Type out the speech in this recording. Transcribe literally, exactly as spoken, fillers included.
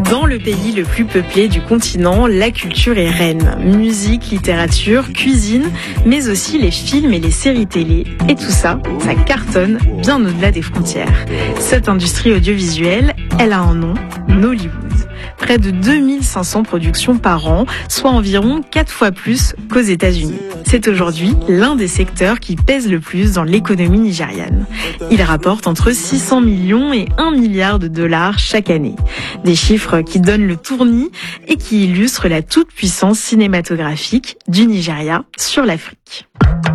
Dans le pays le plus peuplé du continent, la culture est reine. Musique, littérature, cuisine, mais aussi les films et les séries télé. Et tout ça, ça cartonne bien au-delà des frontières. Cette industrie audiovisuelle, elle a un nom, Nollywood. Près de deux mille cinq cents productions par an, soit environ quatre fois plus qu'aux États-Unis. C'est aujourd'hui l'un des secteurs qui pèse le plus dans l'économie nigériane. Il rapporte entre six cents millions et un milliard de dollars chaque année. Des chiffres qui donnent le tournis et qui illustrent la toute-puissance cinématographique du Nigeria sur l'Afrique.